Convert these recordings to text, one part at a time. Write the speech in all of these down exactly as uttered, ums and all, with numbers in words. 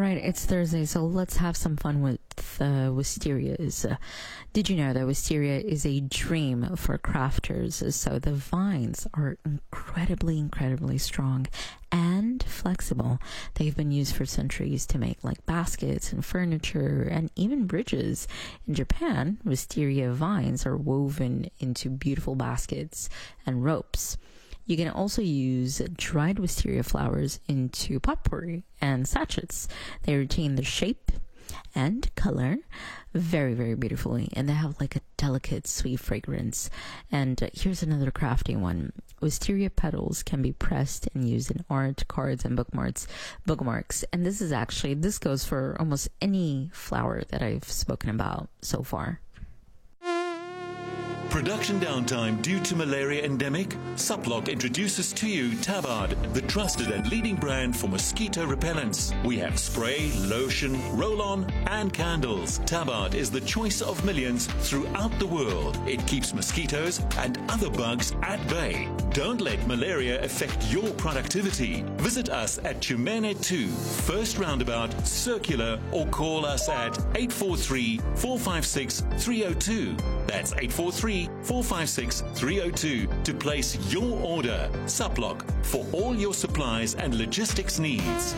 right, it's Thursday, so let's have some fun with uh, wisterias. Uh, did you know that wisteria is a dream for crafters? So the vines are incredibly, incredibly strong and flexible. They've been used for centuries to make like baskets and furniture and even bridges. In Japan, wisteria vines are woven into beautiful baskets and ropes. You can also use dried wisteria flowers into potpourri and sachets. They retain their shape and color very, very beautifully, and they have like a delicate, sweet fragrance. And uh, here's another crafty one. Wisteria petals can be pressed and used in art, cards, and bookmarks. Bookmarks, and this is actually this goes for almost any flower that I've spoken about so far. Production downtime due to malaria endemic? Suplock introduces to you Tabard, the trusted and leading brand for mosquito repellents. We have spray, lotion, roll-on, and candles. Tabard is the choice of millions throughout the world. It keeps mosquitoes and other bugs at bay. Don't let malaria affect your productivity. Visit us at Chumene two, First Roundabout, Circular, or call us at eight four three, four five six, three zero two. That's eight four three, four five six, three zero two to place your order. Suplock for all your supplies and logistics needs.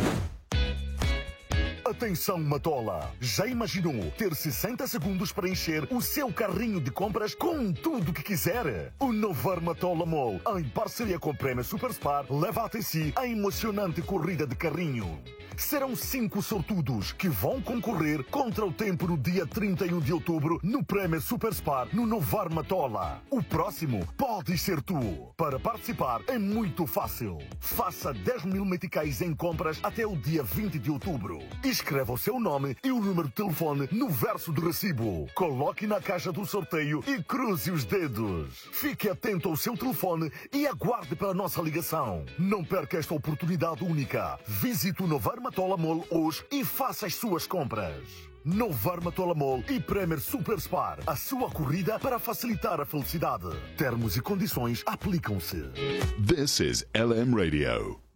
Atenção, Matola! Já imaginou ter sessenta segundos para encher o seu carrinho de compras com tudo o que quiser? O Novar Matola Mall, em parceria com o Prémio Superspar, leva até si a emocionante corrida de carrinho. Serão cinco sortudos que vão concorrer contra o tempo no dia trinta e um de outubro no Prémio Superspar no Novar Matola. O próximo pode ser tu. Para participar é muito fácil. Faça dez mil meticais em compras até o dia vinte de outubro. Escreva o seu nome e o número de telefone no verso do recibo. Coloque na caixa do sorteio e cruze os dedos. Fique atento ao seu telefone e aguarde pela nossa ligação. Não perca esta oportunidade única. Visite o Novar Matola Mall hoje e faça as suas compras. Novar Matola Mall e Premier Superspar. A sua corrida para facilitar a felicidade. Termos e condições aplicam-se. This is L M Radio.